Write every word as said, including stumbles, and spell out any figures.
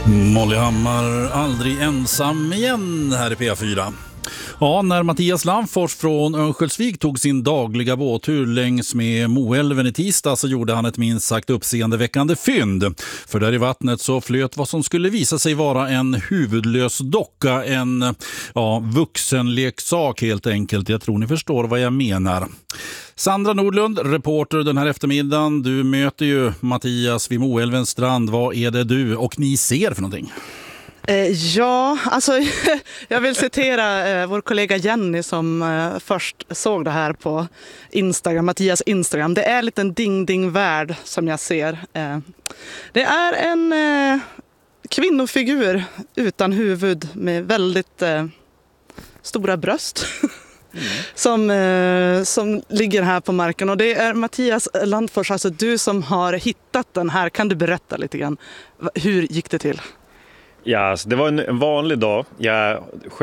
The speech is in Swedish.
Molly Hammar, aldrig ensam igen här i P fyra. Ja, när Mattias Landfors från Örnsköldsvik tog sin dagliga båttur längs med Moälven i tisdag så gjorde han ett minst sagt uppseendeväckande fynd. För där i vattnet så flöt vad som skulle visa sig vara en huvudlös docka, en ja, vuxenleksak helt enkelt. Jag tror ni förstår vad jag menar. Sandra Nordlund, reporter den här eftermiddagen. Du möter ju Mattias vid Moälvens strand. Vad är det du och ni ser för någonting? Ja, alltså jag vill citera eh, vår kollega Jenny som eh, först såg det här på Instagram, Mattias Instagram. Det är en liten ding-ding-värld som jag ser. Eh, det är en eh, kvinnofigur utan huvud med väldigt eh, stora bröst mm. som, eh, som ligger här på marken. Och det är Mattias Landfors, alltså du som har hittat den här. Kan du berätta lite grann, hur gick det till? Ja, alltså det var en vanlig dag. Jag